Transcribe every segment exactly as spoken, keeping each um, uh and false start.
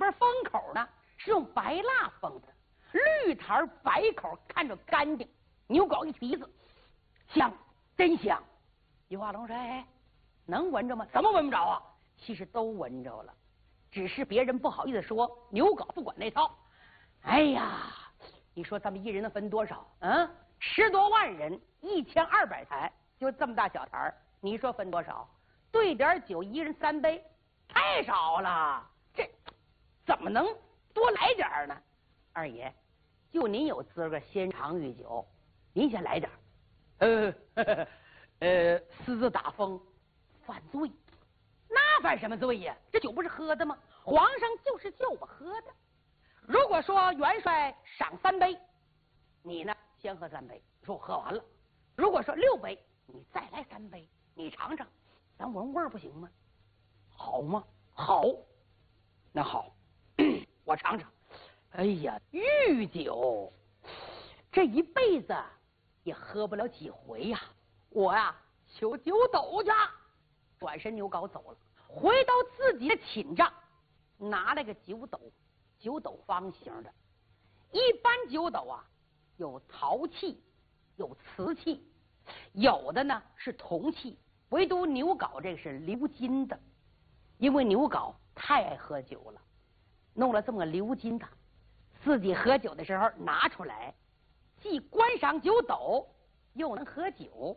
坛封口呢是用白蜡封的，绿坛白口，看着干净。牛皋一鼻子，香，真香。于化龙说：“哎，能闻着吗？怎么闻不着啊？其实都闻着了，只是别人不好意思说。牛皋不管那套。哎呀，你说咱们一人能分多少？嗯，十多万人，一千二百坛，就这么大小坛，你说分多少？兑点酒，一人三杯，太少了。这怎么能多来点呢？二爷，就您有资格先尝御酒。”您先来点呃呵呵呃，私自打风，犯罪，那犯什么罪呀？这酒不是喝的吗？皇上就是叫我喝的。如果说元帅赏三杯，你呢先喝三杯，说我喝完了。如果说六杯，你再来三杯，你尝尝，咱闻味儿不行吗？好吗？好，那好，我尝尝。哎呀，御酒，这一辈子也喝不了几回呀、啊！我呀、啊，求酒斗去。转身牛皋走了，回到自己的寝帐，拿了个酒斗，酒斗方形的。一般酒斗啊，有陶器，有瓷器，有的呢是铜器，唯独牛皋这个是鎏金的。因为牛皋太爱喝酒了，弄了这么个鎏金的，自己喝酒的时候拿出来。既观赏酒斗，又能喝酒。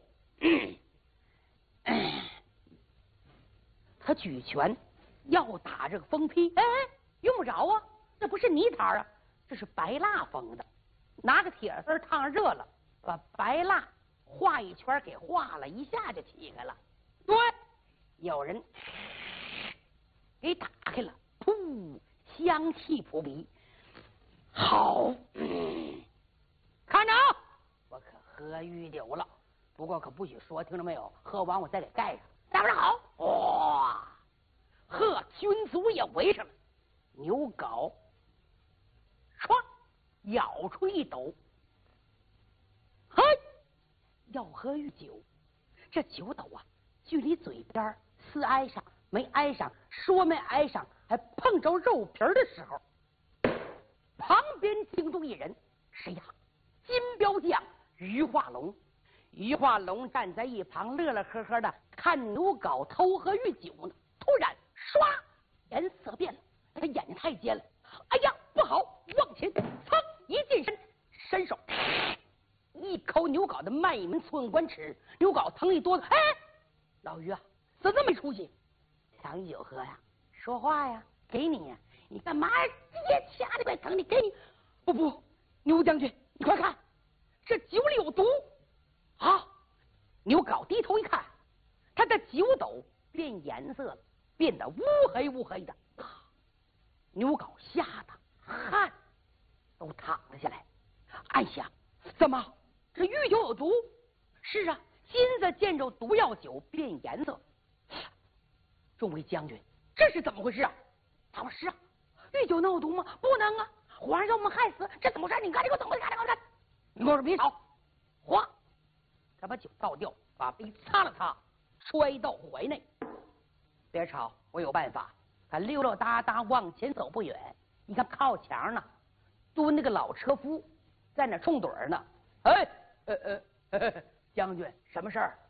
他举拳要打这个封批，哎，用不着啊，这不是泥坛啊，这是白蜡封的。拿个铁丝烫热了，把白蜡画一圈给画了一下就起开了。对，有人给打开了，噗，香气扑鼻。好。嗯看着，我可喝御酒了，不过可不许说，听着没有？喝完我再给盖上。大不好，哇！呵，军卒也围上了。牛皋，唰，咬出一斗。嘿，要喝御酒，这酒斗啊，距离嘴边似挨上没挨上，说没挨上，还碰着肉皮的时候，旁边惊动一人，谁呀？金镖将于化龙。于化龙站在一旁乐乐呵呵的看牛皋偷喝御酒呢。突然唰，颜色变了，他眼睛太尖了，哎呀不好，往前噌一近身，伸手一抠牛皋的脉门寸关尺。牛皋疼一哆嗦，哎，老于啊，怎么没出息？抢御酒喝呀，说话呀，给你呀，你干嘛也掐的怪疼你，给你。不不，牛将军你快看，这酒里有毒啊！牛皋低头一看，他的酒斗变颜色了，变得乌黑乌黑的。牛皋吓得汗都淌了下来，暗想：怎么这御酒有毒？是啊，金子见着毒药酒变颜色。众位将军，这是怎么回事啊？他说：是啊，御酒能有毒吗？不能啊！皇上要我们害死，这怎么回事？你看这个怎么回事？看看，你跟我说别吵，哗！他把酒倒掉，把杯擦了擦，揣到怀内。别吵，我有办法。他溜溜达达往前走不远，一看靠墙呢，蹲那个老车夫在那冲盹呢。哎，呃呃呵呵，将军，什么事儿？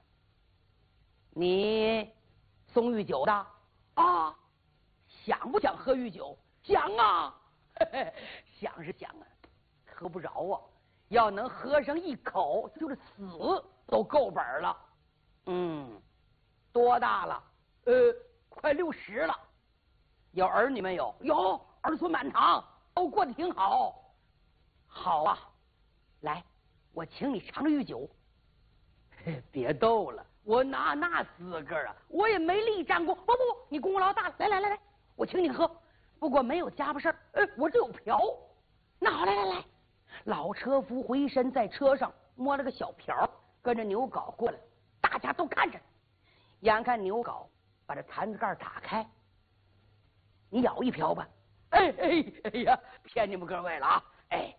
你送御酒的啊？想不想喝御酒？想啊，呵呵，想是想啊，喝不着啊。要能喝上一口，就是死都够本了。嗯，多大了？呃，快六十了。有儿女没有？有，儿孙满堂，都过得挺好。好啊，来，我请你尝御酒。别逗了，我哪那资格啊？我也没立战功。不不不，你功劳大了，来来来来，我请你喝。不过没有家伙事儿，呃，我这有瓢。那好，来来来。老车夫回身在车上摸了个小瓢，跟着牛皋过来，大家都看着。眼看牛皋把这坛子盖打开，你舀一瓢吧。哎哎哎呀，骗你们各位了啊！哎，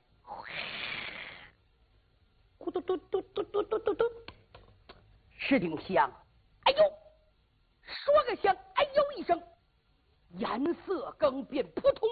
咕嘟嘟嘟嘟嘟嘟嘟嘟，是挺香。哎呦，说个香，哎呦一声，颜色更变，扑通。